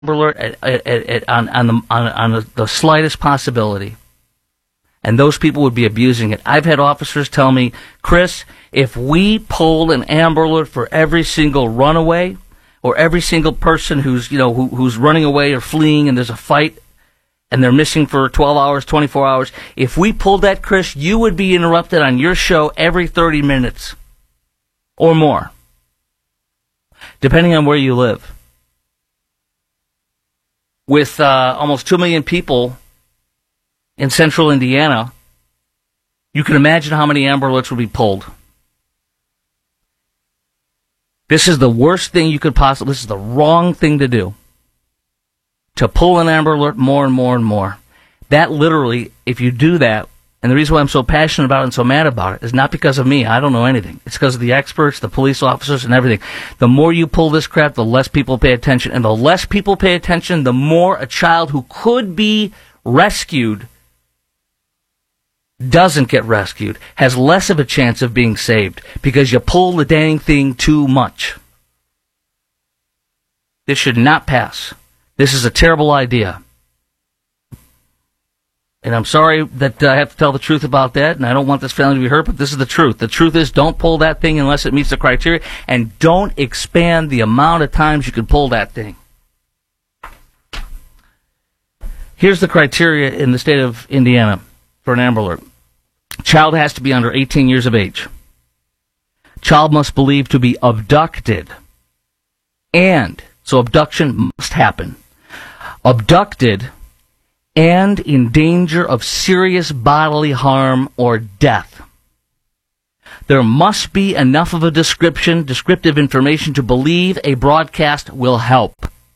alert on the slightest possibility. And those people would be abusing it. I've had officers tell me, Chris, if we pulled an Amber Alert for every single runaway or every single person who's running away or fleeing and there's a fight and they're missing for 12 hours, 24 hours, if we pulled that, Chris, you would be interrupted on your show every 30 minutes or more, depending on where you live. With almost 2 million people in central Indiana, you can imagine how many Amber Alerts would be pulled. This is the worst thing you could possibly, this is the wrong thing to do. To pull an Amber Alert more and more and more. That literally, if you do that, and the reason why I'm so passionate about it and so mad about it is not because of me. I don't know anything. It's because of the experts, the police officers, and everything. The more you pull this crap, the less people pay attention. And the less people pay attention, the more a child who could be rescued doesn't get rescued, has less of a chance of being saved because you pull the dang thing too much. This should not pass. This is a terrible idea. And I'm sorry that I have to tell the truth about that, and I don't want this family to be hurt, but this is the truth. The truth is, don't pull that thing unless it meets the criteria, and don't expand the amount of times you can pull that thing. Here's the criteria in the state of Indiana for an Amber Alert. Child has to be under 18 years of age. Child must believe to be abducted. And, so abduction must happen. Abducted and in danger of serious bodily harm or death. There must be enough of a descriptive information to believe a broadcast will help.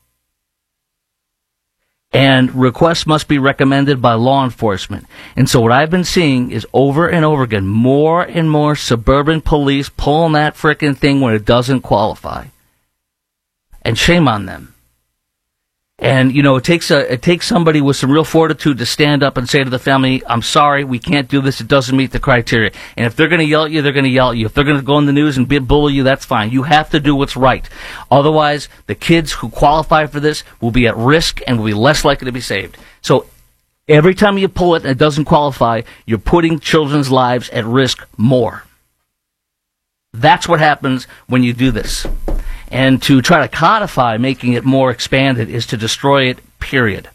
And requests must be recommended by law enforcement. And so what I've been seeing is over and over again, more and more suburban police pulling that frickin' thing when it doesn't qualify. And shame on them. And, it takes somebody with some real fortitude to stand up and say to the family, I'm sorry, we can't do this, it doesn't meet the criteria. And if they're going to yell at you, they're going to yell at you. If they're going to go in the news and bully you, that's fine. You have to do what's right. Otherwise, the kids who qualify for this will be at risk and will be less likely to be saved. So every time you pull it and it doesn't qualify, you're putting children's lives at risk more. That's what happens when you do this. And to try to codify making it more expanded is to destroy it, period.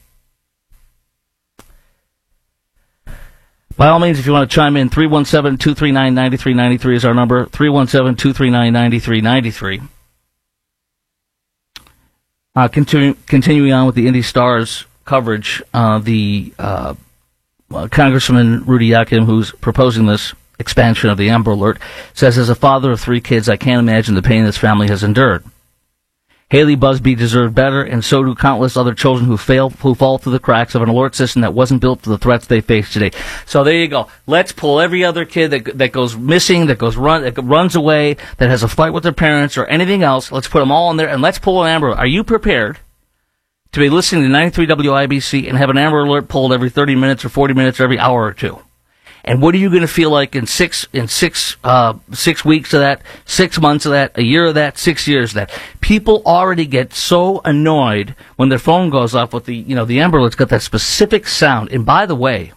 By all means, if you want to chime in, 317-239-9393 is our number, 317-239-9393. Continuing on with the Indy Stars coverage, Congressman Rudy Yakim, who's proposing this expansion of the Amber Alert, says, as a father of 3 kids, I can't imagine the pain this family has endured. Haley Busby deserved better, and so do countless other children who fall through the cracks of an alert system that wasn't built for the threats they face today. So there you go. Let's pull every other kid that goes missing, that runs away, that has a fight with their parents or anything else. Let's put them all in there, and let's pull an Amber Alert. Are you prepared to be listening to 93 WIBC and have an Amber Alert pulled every 30 minutes or 40 minutes or every hour or two? And what are you going to feel like in 6 weeks of that, 6 months of that, a year of that, 6 years of that? People already get so annoyed when their phone goes off with the Amber Alert's got that specific sound. And by the way,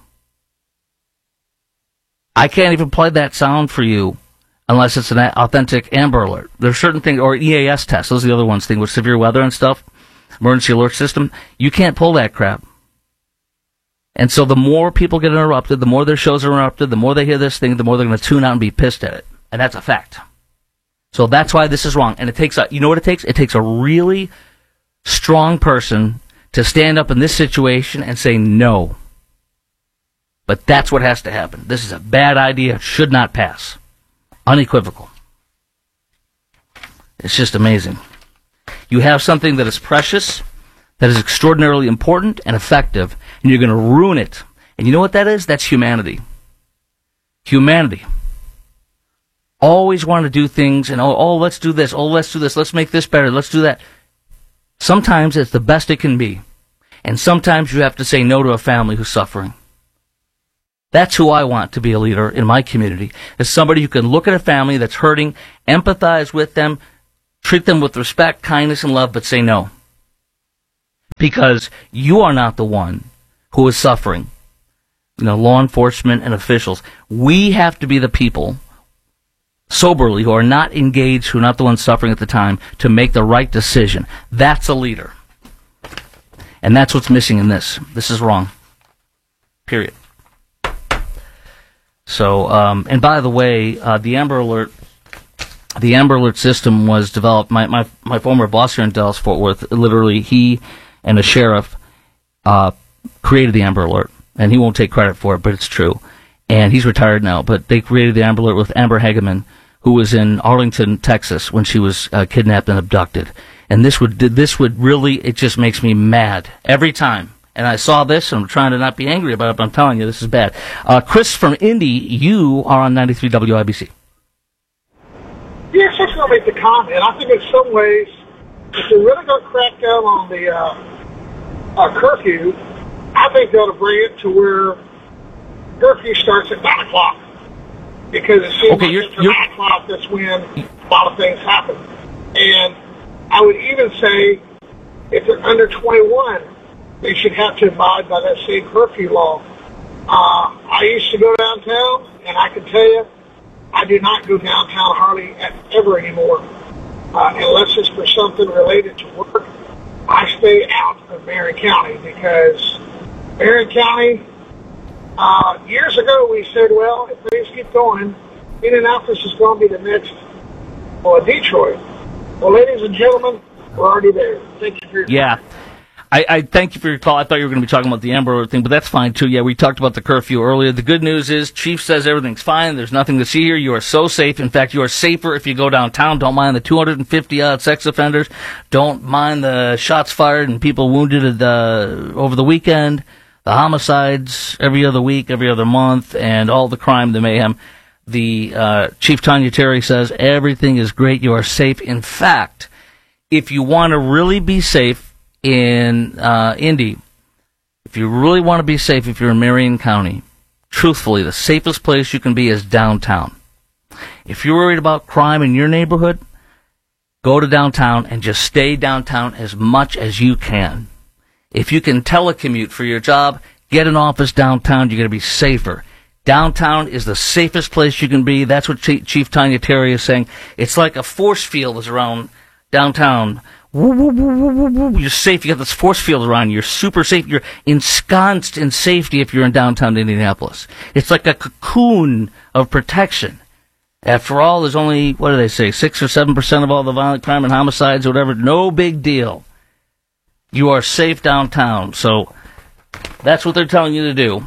I can't even play that sound for you unless it's an authentic Amber Alert. There's certain things, or EAS tests, those are the other ones, with severe weather and stuff, emergency alert system. You can't pull that crap. And so the more people get interrupted, the more their shows are interrupted, the more they hear this thing, the more they're going to tune out and be pissed at it. And that's a fact. So that's why this is wrong. And it takes you know what it takes? It takes a really strong person to stand up in this situation and say no. But that's what has to happen. This is a bad idea. Should not pass. Unequivocal. It's just amazing. You have something that is precious, that is extraordinarily important and effective, and you're going to ruin it. And you know what that is? That's humanity. Humanity. Always want to do things, and let's do this, let's do this, let's make this better, let's do that. Sometimes it's the best it can be. And sometimes you have to say no to a family who's suffering. That's who I want to be a leader in my community, is somebody who can look at a family that's hurting, empathize with them, treat them with respect, kindness, and love, but say no. because you are not the one who is suffering. Law enforcement and officials. We have to be the people, soberly, who are not engaged, who are not the ones suffering at the time, to make the right decision. That's a leader. And that's what's missing in this. This is wrong. Period. So, and by the way, the Amber Alert system was developed. My former boss here in Dallas Fort Worth, literally, he and a sheriff created the Amber Alert, and he won't take credit for it, but it's true. And he's retired now, but they created the Amber Alert with Amber Hageman, who was in Arlington, Texas, when she was kidnapped and abducted. And this would really, it just makes me mad every time. And I saw this, and I'm trying to not be angry about it, but I'm telling you, this is bad. Chris from Indy, you are on 93 WIBC. Yeah, I just want to make the comment. I think in some ways, if they're really going to crack down on the curfew, I think they ought to bring it to where curfew starts at 9 o'clock. Because it seems like after 9 o'clock, that's when a lot of things happen. And I would even say, if they're under 21, they should have to abide by that same curfew law. I used to go downtown, and I can tell you, I do not go downtown hardly ever anymore, unless it's for something related to work. I stay out of Marion County because Marion County, years ago we said, well, if things keep going, Indianapolis is going to be the next Detroit. Well, ladies and gentlemen, we're already there. Thank you for your time. I thank you for your call. I thought you were going to be talking about the Amber Alert thing, but that's fine, too. Yeah, we talked about the curfew earlier. The good news is Chief says everything's fine. There's nothing to see here. You are so safe. In fact, you are safer if you go downtown. Don't mind the 250-odd sex offenders. Don't mind the shots fired and people wounded over the weekend, the homicides every other week, every other month, and all the crime, the mayhem. The Chief Tanya Terry says everything is great. You are safe. In fact, if you want to really be safe, in Indy, if you really want to be safe, if you're in Marion County, truthfully, the safest place you can be is downtown. If you're worried about crime in your neighborhood, go to downtown and just stay downtown as much as you can. If you can telecommute for your job, get an office downtown. You're going to be safer. Downtown is the safest place you can be. That's what Chief Tanya Terry is saying. It's like a force field is around downtown. You're safe. You got this force field around you. You're super safe. You're ensconced in safety if you're in downtown Indianapolis. It's like a cocoon of protection. After all, there's only, what do they say, 6 or 7% of all the violent crime and homicides or whatever. No big deal. You are safe downtown. So that's what they're telling you to do.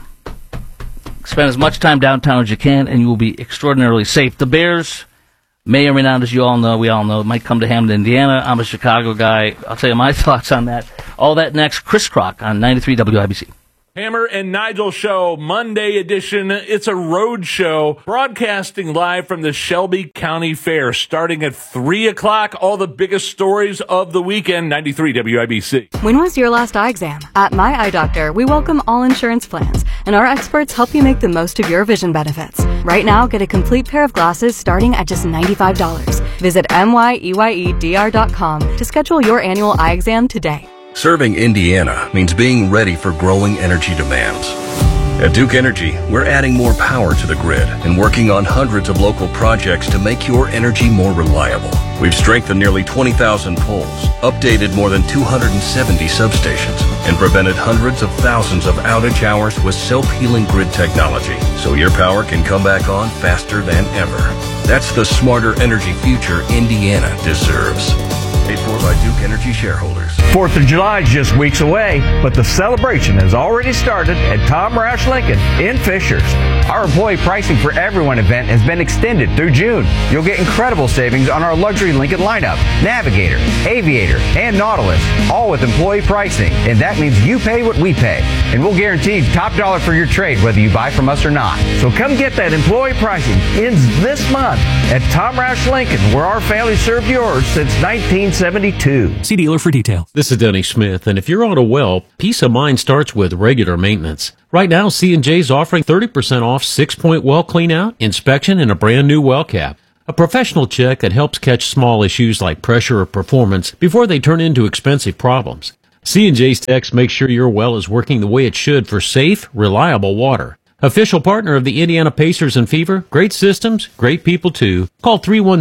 Spend as much time downtown as you can, and you will be extraordinarily safe. The Bears may or may not, as you all know, we all know, might come to Hammond, Indiana. I'm a Chicago guy. I'll tell you my thoughts on that. All that next. Chris Crock on 93 WIBC. Hammer and Nigel Show, Monday edition. It's a road show broadcasting live from the Shelby County Fair starting at 3 o'clock. All the biggest stories of the weekend, 93 WIBC. When was your last eye exam? At My Eye Doctor, we welcome all insurance plans, and our experts help you make the most of your vision benefits. Right now, get a complete pair of glasses starting at just $95. Visit MYEYEDR.com to schedule your annual eye exam today. Serving Indiana means being ready for growing energy demands. At Duke Energy, we're adding more power to the grid and working on hundreds of local projects to make your energy more reliable. We've strengthened nearly 20,000 poles, updated more than 270 substations, and prevented hundreds of thousands of outage hours with self-healing grid technology, so your power can come back on faster than ever. That's the smarter energy future Indiana deserves. Paid for by Duke Energy shareholders. 4th of July is just weeks away, but the celebration has already started at Tom Roush Lincoln in Fishers. Our employee pricing for everyone event has been extended through June. You'll get incredible savings on our luxury Lincoln lineup, Navigator, Aviator, and Nautilus, all with employee pricing. And that means you pay what we pay. And we'll guarantee top dollar for your trade whether you buy from us or not. So come get that employee pricing. Ends this month at Tom Roush Lincoln, where our family served yours since 1972. See dealer for details. This is Denny Smith, and if you're on a well, peace of mind starts with regular maintenance. Right now, C&J's offering 30% off 6-point well cleanout, inspection, and a brand new well cap. A professional check that helps catch small issues like pressure or performance before they turn into expensive problems. C&J's techs make sure your well is working the way it should for safe, reliable water. Official partner of the Indiana Pacers and Fever. Great systems, great people too. Call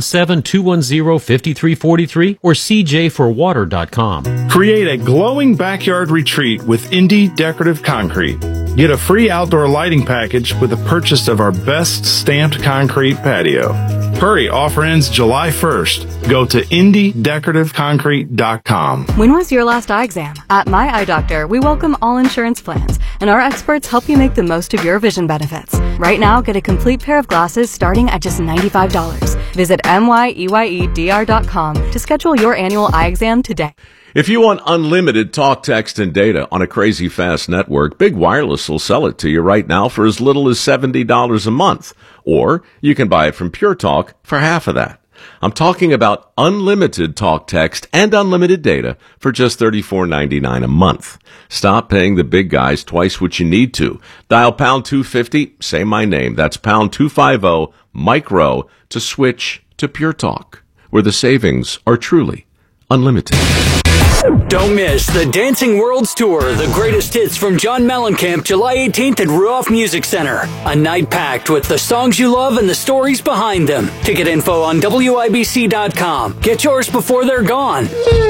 317-210-5343 or cjforwater.com. Create a glowing backyard retreat with Indie Decorative Concrete. Get a free outdoor lighting package with the purchase of our best stamped concrete patio. Hurry, offer ends July 1st. Go to indiedecorativeconcrete.com. When was your last eye exam? At My Eye Doctor, we welcome all insurance plans, and our experts help you make the most of your vision benefits. Right now, get a complete pair of glasses starting at just $95. Visit myeyedr.com to schedule your annual eye exam today. If you want unlimited talk, text, and data on a crazy fast network, Big Wireless will sell it to you right now for as little as $70 a month. Or you can buy it from Pure Talk for half of that. I'm talking about unlimited talk, text, and unlimited data for just $34.99 a month. Stop paying the big guys twice what you need to. Dial pound 250, say my name. That's pound 250, micro, to switch to Pure Talk, where the savings are truly unlimited. Don't miss the Dancing Worlds Tour, the greatest hits from John Mellencamp, July 18th at Ruoff Music Center. A night packed with the songs you love and the stories behind them. Ticket info on WIBC.com. Get yours before they're gone.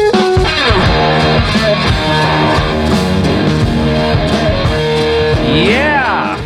Yeah!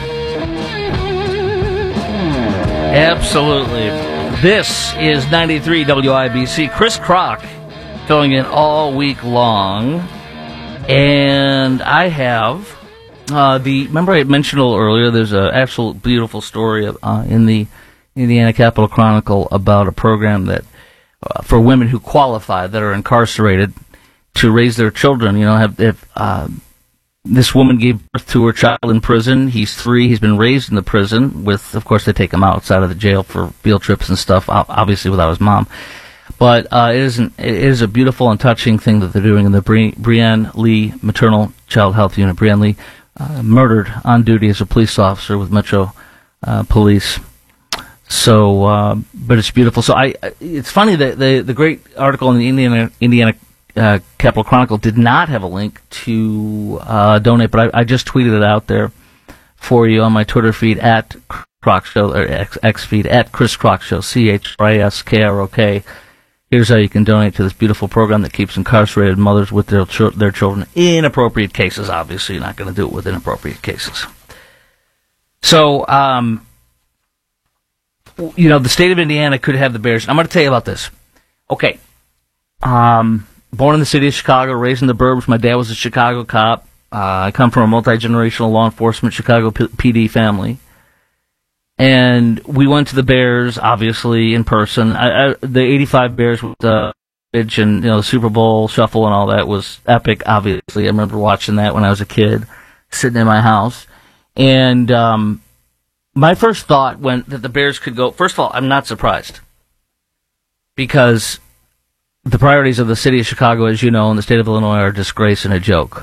Absolutely. This is 93 WIBC. Chris Kroc filling in all week long, and I have remember I had mentioned a little earlier, there's an absolute beautiful story in the Indiana Capital Chronicle about a program that for women who qualify, that are incarcerated, to raise their children. You know, this woman gave birth to her child in prison. He's 3. He's been raised in the prison with, of course, they take him outside of the jail for field trips and stuff, obviously without his mom. But it is a beautiful and touching thing that they're doing in the Brianne Lee Maternal Child Health Unit. Brianne Lee, murdered on duty as a police officer with Metro Police. So, but it's beautiful. So it's funny that the great article in the Indiana Capital Chronicle did not have a link to donate, but I just tweeted it out there for you on my Twitter feed at Kroc Show, or X feed at Chris Kroc Show, ChrisKrok. Here's how you can donate to this beautiful program that keeps incarcerated mothers with their children in appropriate cases. Obviously, you're not going to do it with inappropriate cases. So, the state of Indiana could have the Bears. I'm going to tell you about this. Okay. Born in the city of Chicago, raised in the burbs. My dad was a Chicago cop. I come from a multi-generational law enforcement Chicago PD family. And we went to the Bears, obviously, in person. The 85 Bears with the pitch and, the Super Bowl shuffle and all that was epic, obviously. I remember watching that when I was a kid, sitting in my house. And my first thought that the Bears could go, first of all, I'm not surprised. Because the priorities of the city of Chicago, as you know, and the state of Illinois are a disgrace and a joke.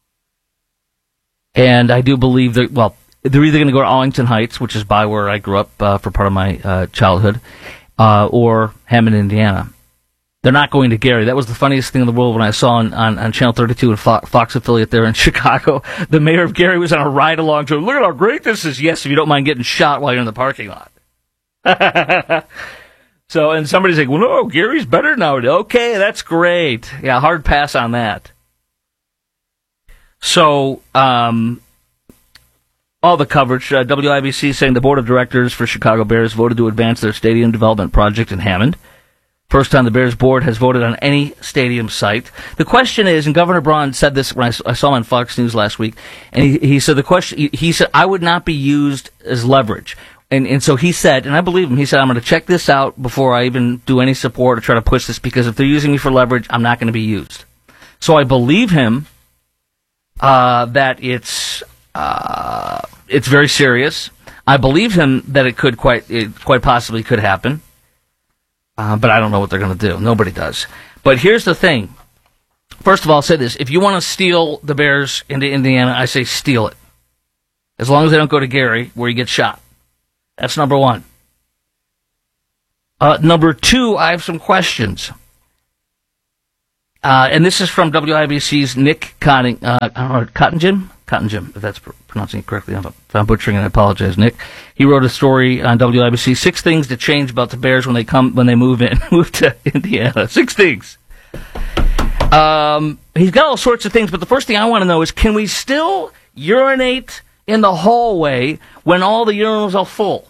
And I do believe that, they're either going to go to Arlington Heights, which is by where I grew up for part of my childhood, or Hammond, Indiana. They're not going to Gary. That was the funniest thing in the world when I saw on Channel 32, a Fox affiliate there in Chicago. The mayor of Gary was on a ride-along to, look at how great this is. Yes, if you don't mind getting shot while you're in the parking lot. So, and somebody's like, well, no, Gary's better now. Okay, that's great. Yeah, hard pass on that. So, all the coverage, WIBC saying the board of directors for Chicago Bears voted to advance their stadium development project in Hammond. First time the Bears board has voted on any stadium site. The question is, and Governor Braun said this when I saw him on Fox News last week, and he said he said, I would not be used as leverage. And so he said, and I believe him, he said, I'm going to check this out before I even do any support or try to push this, because if they're using me for leverage, I'm not going to be used. So I believe him that it's very serious. I believe him that it quite possibly could happen. But I don't know what they're going to do. Nobody does. But here's the thing. First of all, I'll say this. If you want to steal the Bears into Indiana, I say steal it. As long as they don't go to Gary, where you get shot. That's number one. Number two, I have some questions. And this is from WIBC's Nick Cottingham, if that's pronouncing it correctly. If I'm butchering it, I apologize, Nick. He wrote a story on WIBC, 6 things to change about the Bears when they move to Indiana. 6 things. He's got all sorts of things, but the first thing I want to know is, can we still urinate in the hallway when all the urinals are full?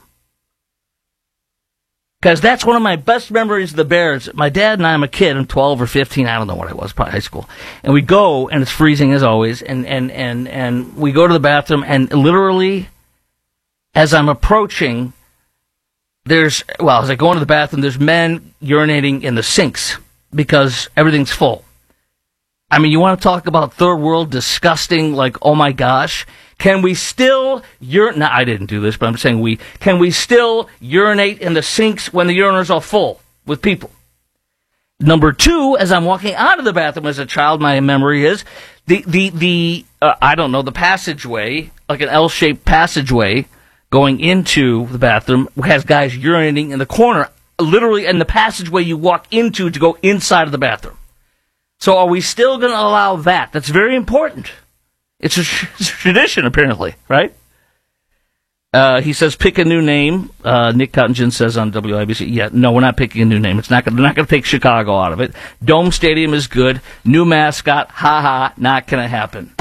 Because that's one of my best memories of the Bears. My dad and I'm a kid. I'm 12 or 15. I don't know what I was, probably high school. And we go, and it's freezing as always. And we go to the bathroom, and literally, as I'm approaching, as I go into the bathroom, there's men urinating in the sinks because everything's full. I mean, you want to talk about third world disgusting, like, oh my gosh. Can we still urinate? I didn't do this, but I'm saying can we still urinate in the sinks when the urinals are full with people? Number 2, as I'm walking out of the bathroom as a child, my memory is the passageway, like an L-shaped passageway going into the bathroom has guys urinating in the corner, literally in the passageway you walk into to go inside of the bathroom. So are we still going to allow that? That's very important. It's a tradition, apparently, right? He says, pick a new name. Nick Cottingham says on WIBC, yeah, no, we're not picking a new name. They're not going to take Chicago out of it. Dome Stadium is good. New mascot, ha-ha, not going to happen.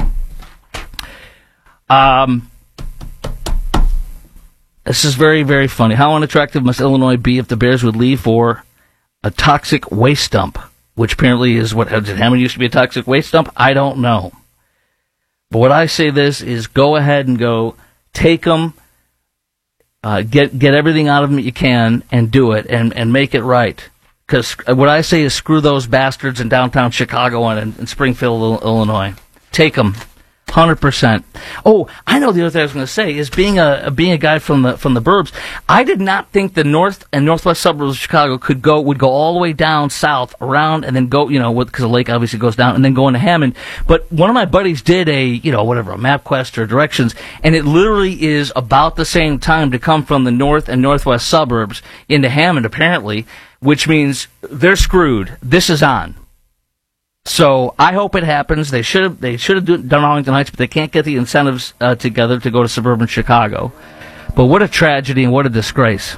This is very, very funny. How unattractive must Illinois be if the Bears would leave for a toxic waste dump? Which apparently is what Hammond used to be, a toxic waste dump? I don't know. But what I say this is, go ahead and go take them, get everything out of them that you can, and do it, and make it right. Because what I say is, screw those bastards in downtown Chicago and Springfield, Illinois. Take them, 100%. Oh, I know the other thing I was going to say is, being a guy from the burbs, I did not think the north and northwest suburbs of Chicago would go all the way down south around and then go, because the lake obviously goes down and then go into Hammond. But one of my buddies did a MapQuest or directions, and it literally is about the same time to come from the north and northwest suburbs into Hammond, apparently, which means they're screwed. This is on. So I hope it happens. They should have done Arlington Heights, but they can't get the incentives together to go to suburban Chicago. But what a tragedy and what a disgrace.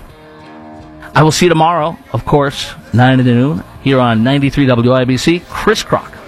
I will see you tomorrow, of course, 9 to noon, here on 93 WIBC. Chris Crock.